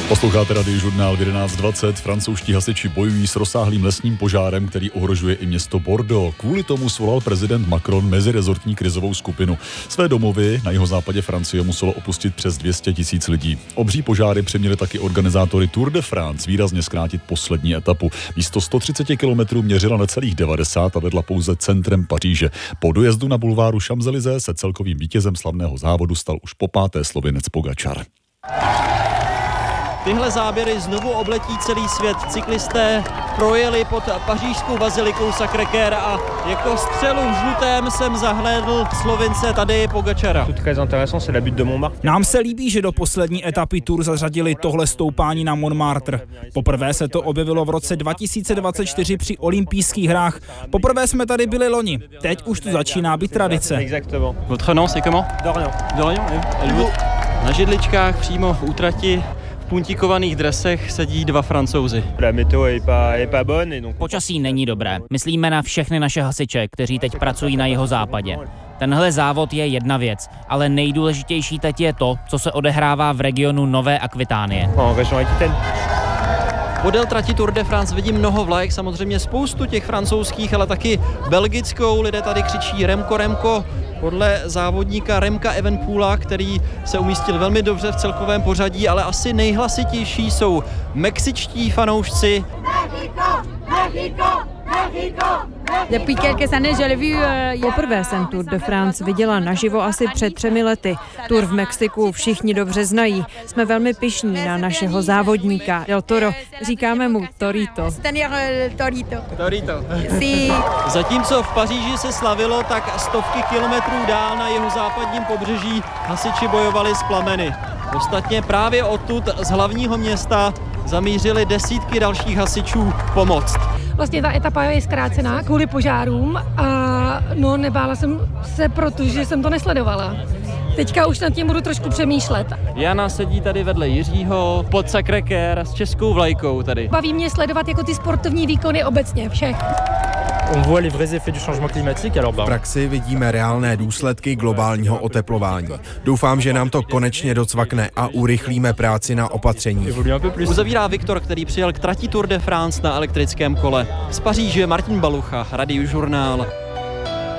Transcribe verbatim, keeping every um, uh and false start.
Posloucháte Radiožurnál v jedenáct dvacet. Francouzští hasiči bojují s rozsáhlým lesním požárem, který ohrožuje i město Bordeaux. Kvůli tomu svolal prezident Macron mezirezortní krizovou skupinu. Své domovy na jihozápadě Francie muselo opustit přes dvě stě tisíc lidí. Obří požáry přiměly taky organizátory Tour de France výrazně zkrátit poslední etapu. Místo sto třicet kilometrů měřila necelých devadesát a vedla pouze centrem Paříže. Po dojezdu na bulváru Champs-Élysées se celkovým vítězem slavného závodu stal už po páté Slovinec Pogačar. Tyhle záběry znovu obletí celý svět. Cyklisté projeli pod pařížskou bazilikou Sacré-Cœur a jako střelu v žlutém jsem zahlédl Slovince Tadeje Pogačara. Nám se líbí, že do poslední etapy Tour zařadili tohle stoupání na Montmartre. Poprvé se to objevilo v roce dva tisíce dvacet čtyři při olympijských hrách. Poprvé jsme tady byli loni. Teď už tu začíná být tradice. Votre nom c'est comment? Dorian. Dorian. Na židličkách přímo u trati v puntíkovaných dresech sedí dva Francouzi. Počasí není dobré. Myslíme na všechny naše hasiče, kteří teď pracují na jihozápadě. Tenhle závod je jedna věc, ale nejdůležitější teď je to, co se odehrává v regionu Nové Akvitánie. Podél trati Tour de France vidím mnoho vlajek, samozřejmě spoustu těch francouzských, ale taky belgickou. Lidé tady křičí Remko, Remko, podle závodníka Remka Evenepoela, který se umístil velmi dobře v celkovém pořadí, ale asi nejhlasitější jsou mexičtí fanoušci. Poprvé jsem Tour de France viděla naživo asi před třemi lety. Tour v Mexiku všichni dobře znají. Jsme velmi pyšní na našeho závodníka Del Toro. Říkáme mu Torito. Torito. Zatímco v Paříži se slavilo, tak stovky kilometrů dál na jeho západním pobřeží hasiči bojovali s plameny. Ostatně právě odtud z hlavního města zamířili desítky dalších hasičů pomoct. Vlastně ta etapa je zkrácená kvůli požárům a no nebála jsem se, protože jsem to nesledovala. Teďka už nad tím budu trošku přemýšlet. Jana sedí tady vedle Jiřího pod Sacré-Cœur s českou vlajkou tady. Baví mě sledovat jako ty sportovní výkony obecně všech. V praxi vidíme reálné důsledky globálního oteplování. Doufám, že nám to konečně docvakne a urychlíme práci na opatření. Uzavírá Viktor, který přijel k trati Tour de France na elektrickém kole. Z Paříže Martin Balucha, Radiožurnál.